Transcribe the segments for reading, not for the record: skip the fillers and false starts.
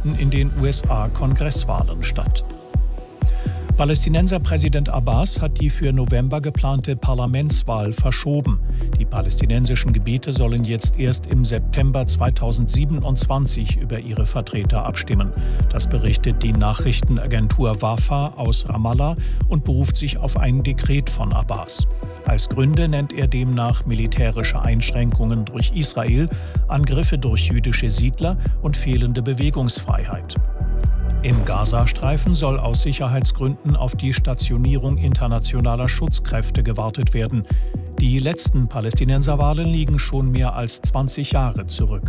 finden in den USA Kongresswahlen statt. Palästinenser Präsident Abbas hat die für November geplante Parlamentswahl verschoben. Die palästinensischen Gebiete sollen jetzt erst im September 2027 über ihre Vertreter abstimmen. Das berichtet die Nachrichtenagentur Wafa aus Ramallah und beruft sich auf ein Dekret von Abbas. Als Gründe nennt er demnach militärische Einschränkungen durch Israel, Angriffe durch jüdische Siedler und fehlende Bewegungsfreiheit. Im Gazastreifen soll aus Sicherheitsgründen auf die Stationierung internationaler Schutzkräfte gewartet werden. Die letzten Palästinenserwahlen liegen schon mehr als 20 Jahre zurück.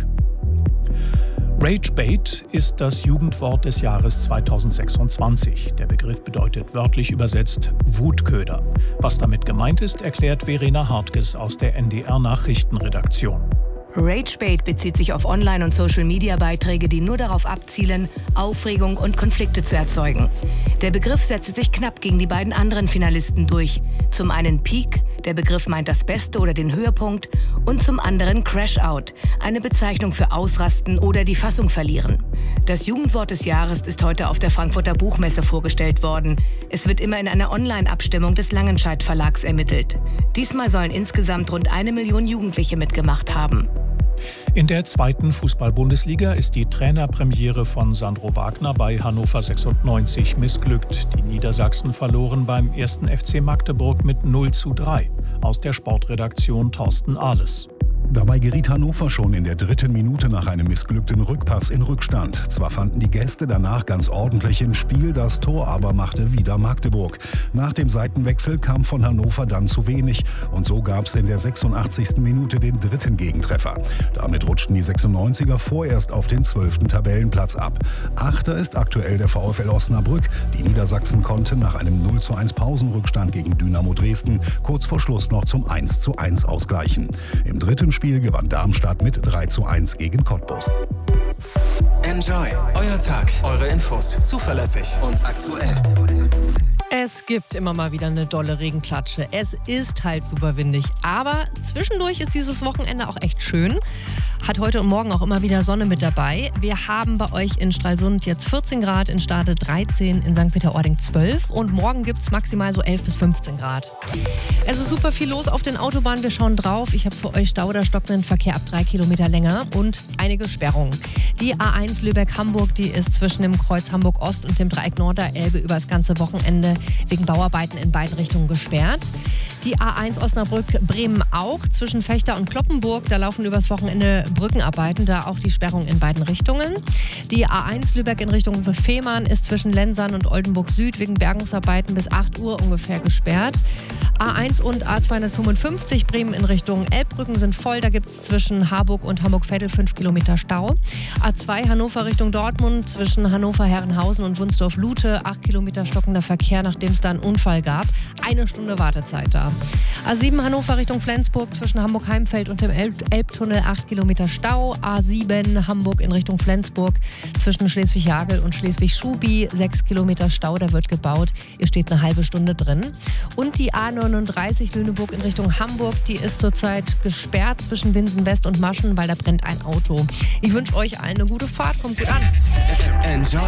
Ragebait ist das Jugendwort des Jahres 2026. Der Begriff bedeutet wörtlich übersetzt Wutköder. Was damit gemeint ist, erklärt Verena Hartges aus der NDR-Nachrichtenredaktion. Ragebait bezieht sich auf Online- und Social-Media-Beiträge, die nur darauf abzielen, Aufregung und Konflikte zu erzeugen. Der Begriff setzte sich knapp gegen die beiden anderen Finalisten durch. Zum einen Peak, der Begriff meint das Beste oder den Höhepunkt, und zum anderen Crash-Out, eine Bezeichnung für Ausrasten oder die Fassung verlieren. Das Jugendwort des Jahres ist heute auf der Frankfurter Buchmesse vorgestellt worden. Es wird immer in einer Online-Abstimmung des Langenscheidt Verlags ermittelt. Diesmal sollen insgesamt rund 1 Million Jugendliche mitgemacht haben. In der zweiten Fußball-Bundesliga ist die Trainerpremiere von Sandro Wagner bei Hannover 96 missglückt. Die Niedersachsen verloren beim 1. FC Magdeburg mit 0:3. Aus der Sportredaktion Thorsten Ahles. Dabei geriet Hannover schon in der 3. Minute nach einem missglückten Rückpass in Rückstand. Zwar fanden die Gäste danach ganz ordentlich ins Spiel, das Tor aber machte wieder Magdeburg. Nach dem Seitenwechsel kam von Hannover dann zu wenig und so gab es in der 86. Minute den 3. Gegentreffer. Damit rutschten die 96er vorerst auf den 12. Tabellenplatz ab. Achter ist aktuell der VfL Osnabrück. Die Niedersachsen konnten nach einem 0:1 Pausenrückstand gegen Dynamo Dresden kurz vor Schluss noch zum 1:1 ausgleichen. Im dritten Spiel gewann Darmstadt mit 3:1 gegen Cottbus. Enjoy, euer Tag, eure Infos, zuverlässig und aktuell. Es gibt immer mal wieder eine dolle Regenklatsche. Es ist halt super windig. Aber zwischendurch ist dieses Wochenende auch echt schön. Hat heute und morgen auch immer wieder Sonne mit dabei. Wir haben bei euch in Stralsund jetzt 14 Grad, in Stade 13, in St. Peter-Ording 12 und morgen gibt es maximal so 11 bis 15 Grad. Es ist super viel los auf den Autobahnen. Wir schauen drauf. Ich habe für euch Stau oder stockenden Verkehr ab 3 Kilometer länger und einige Sperrungen. Die A1 Lübeck-Hamburg, die ist zwischen dem Kreuz Hamburg-Ost und dem Dreieck Norderelbe über das ganze Wochenende wegen Bauarbeiten in beiden Richtungen gesperrt. Die A1 Osnabrück-Bremen auch zwischen Fechter und Kloppenburg. Da laufen übers Wochenende Brückenarbeiten, da auch die Sperrung in beiden Richtungen. Die A1 Lübeck in Richtung Fehmarn ist zwischen Lensern und Oldenburg Süd wegen Bergungsarbeiten bis 8 Uhr ungefähr gesperrt. A1 und A255 Bremen in Richtung Elbbrücken sind voll. Da gibt es zwischen Harburg und Hamburg-Veddel 5 Kilometer Stau. A2 Hannover Richtung Dortmund zwischen Hannover-Herrenhausen und Wunsdorf-Lute 8 Kilometer stockender Verkehr, nachdem es da einen Unfall gab. 1 Stunde Wartezeit da. A7 Hannover Richtung Flensburg zwischen Hamburg-Heimfeld und dem Elbtunnel 8 Kilometer Stau. A7 Hamburg in Richtung Flensburg zwischen Schleswig-Jagel und Schleswig-Schubi 6 Kilometer Stau, da wird gebaut. Ihr steht eine halbe Stunde drin. Und die A39 Lüneburg in Richtung Hamburg, die ist zurzeit gesperrt zwischen Winsen West und Maschen, weil da brennt ein Auto. Ich wünsche euch allen eine gute Fahrt, kommt gut an. Enjoy.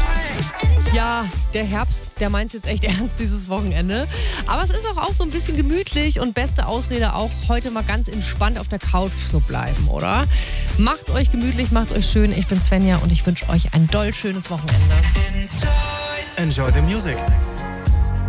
Ja, der Herbst, der meint es jetzt echt ernst dieses Wochenende. Aber es ist auch so ein bisschen gemütlich und beste Ausrede auch, heute mal ganz entspannt auf der Couch zu bleiben, oder? Macht's euch gemütlich, macht's euch schön. Ich bin Svenja und ich wünsche euch ein doll schönes Wochenende. Enjoy the music.